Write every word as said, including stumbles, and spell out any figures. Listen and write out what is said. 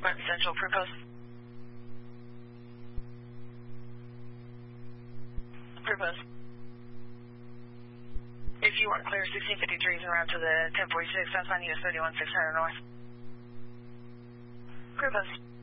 Martin Central, Provost. Provost. If you want clear sixteen fifty-three en route to the ten forty-six, that's on U S thirty-one six hundred north. Provost.